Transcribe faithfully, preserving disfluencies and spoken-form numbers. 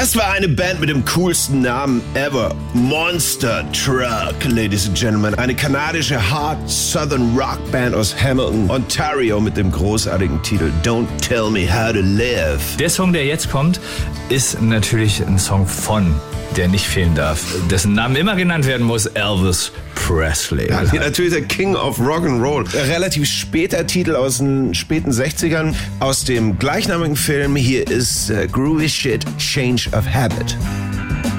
Das war eine Band mit dem coolsten Namen ever. Monster Truck, Ladies and Gentlemen. Eine kanadische Hard Southern Rock Band aus Hamilton, Ontario mit dem großartigen Titel Don't Tell Me How to Live. Der Song, der jetzt kommt, ist natürlich ein Song von, der nicht fehlen darf, dessen Namen immer genannt werden muss, Elvis Presley. Ja, natürlich der King of Rock'n'Roll. Relativ später Titel aus den späten sechzigern. Aus dem gleichnamigen Film hier ist uh, Groovy Shit, Change of Habit.